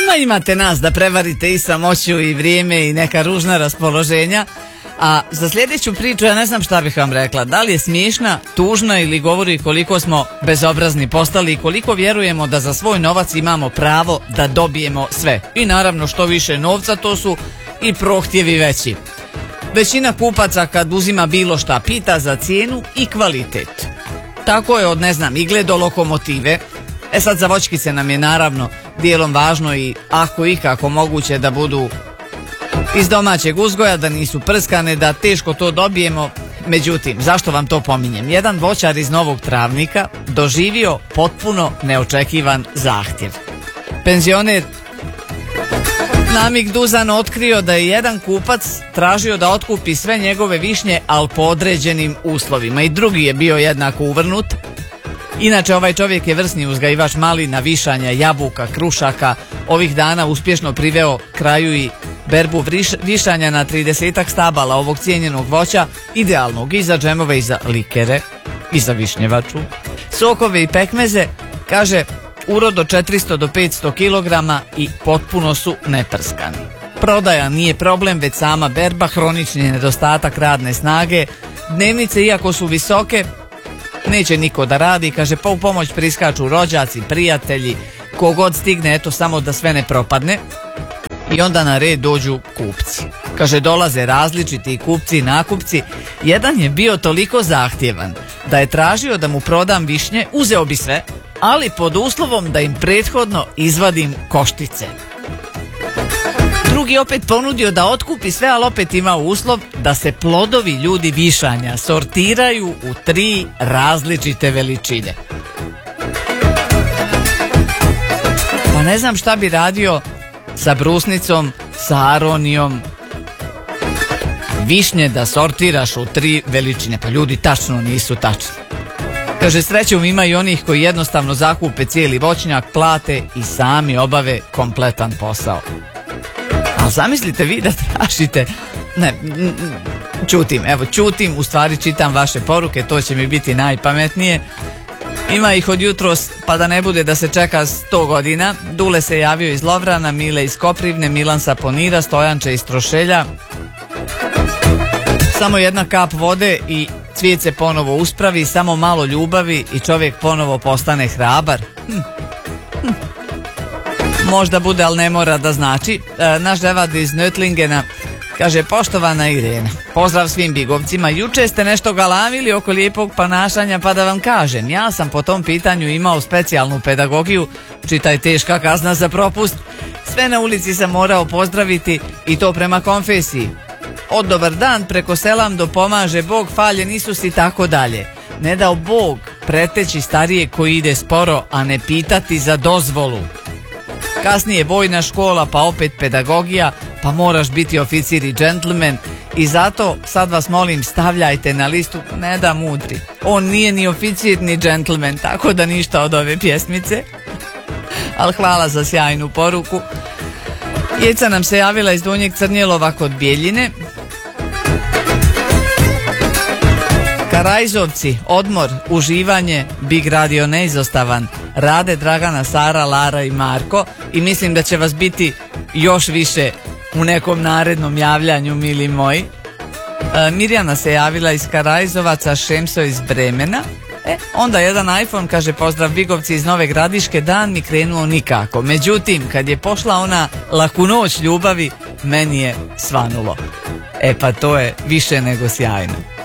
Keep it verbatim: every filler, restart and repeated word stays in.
Ma imate nas da prevarite i samoću i vrijeme i neka ružna raspoloženja. A za sljedeću priču ja ne znam šta bih vam rekla. Da li je smiješna, tužna ili govori koliko smo bezobrazni postali i koliko vjerujemo da za svoj novac imamo pravo da dobijemo sve. I naravno što više novca, to su i prohtjevi veći. Većina kupaca kad uzima bilo šta pita za cijenu i kvalitet. Tako je od ne znam igle do lokomotive. E sad za voćkice nam je naravno dijelom važno i ako i kako moguće da budu iz domaćeg uzgoja, da nisu prskane, da teško to dobijemo. Međutim, zašto vam to pominjem? Jedan voćar iz Novog Travnika doživio potpuno neočekivan zahtjev. Penzioner Namik Duzan otkrio da je jedan kupac tražio da otkupi sve njegove višnje, ali po određenim uslovima. I drugi je bio jednako uvrnut. Inače, ovaj čovjek je vrsni uzgajivač malina, višanja, jabuka, krušaka. Ovih dana uspješno priveo kraju i berbu višanja na tridesetak stabala ovog cijenjenog voća, idealnog i za džemove i za likere, i za višnjevaču. Sokove i pekmeze, kaže, urod od četiristo do petsto kilograma i potpuno su neprskani. Prodaja nije problem, već sama berba, hronični nedostatak radne snage. Dnevnice, iako su visoke, neće niko da radi, kaže, pa u pomoć priskaču rođaci, prijatelji, kogod stigne, eto samo da sve ne propadne. I onda na red dođu kupci. Kaže, dolaze različiti kupci i nakupci. Jedan je bio toliko zahtjevan da je tražio da mu prodam višnje, uzeo bi sve, ali pod uslovom da im prethodno izvadim koštice. Drugi opet ponudio da otkupi sve, ali opet ima uslov da se plodovi ljudi višanja sortiraju u tri različite veličine. Pa ne znam šta bi radio sa brusnicom, sa aronijom. Višnje da sortiraš u tri veličine, pa ljudi tačno nisu tačni. Kaže, srećom ima i onih koji jednostavno zakupe cijeli voćnjak, plate i sami obave kompletan posao. Ali zamislite vi da tražite, ne, čutim, evo čutim, u stvari čitam vaše poruke, to će mi biti najpametnije. Ima ih od jutros, pa da ne bude da se čeka sto godina. Dule se javio iz Lovrana, Mile iz Koprivne, Milan sa Ponira, Stojanče iz Trošelja. Samo jedna kap vode i cvijet se ponovo uspravi, samo malo ljubavi i čovjek ponovo postane hrabar. Hm. Hm. Možda bude, ali ne mora da znači. E, naš devad iz Nötlingena kaže, poštovana Irena, pozdrav svim bigovcima, juče ste nešto galamili oko lijepog ponašanja, pa da vam kažem, ja sam po tom pitanju imao specijalnu pedagogiju, čitaj teška kazna za propust, sve na ulici sam morao pozdraviti i to prema konfesiji. Od dobar dan preko selam do pomaže Bog, faljen Isus i tako dalje. Ne dao Bog preteći starije koji ide sporo, a ne pitati za dozvolu. Kasnije vojna škola, pa opet pedagogija, pa moraš biti oficir i džentlmen i zato sad vas molim stavljajte na listu, ne da mudri. On nije ni oficir ni džentlmen, tako da ništa od ove pjesmice. Ali hvala za sjajnu poruku. Jeca nam se javila iz Donjeg Crnjelova kod Bijeljine. Karajzovci, odmor, uživanje, Big Radio neizostavan. Rade, Dragana, Sara, Lara i Marko i mislim da će vas biti još više u nekom narednom javljanju, mili moji. E, Mirjana se javila iz Karajzovaca, Šemso iz Bremena. E, onda jedan iPhone kaže, pozdrav Bigovci iz Nove Gradiške, dan mi krenuo nikako. Međutim, kad je pošla ona laku noć ljubavi, meni je svanulo. E pa to je više nego sjajno.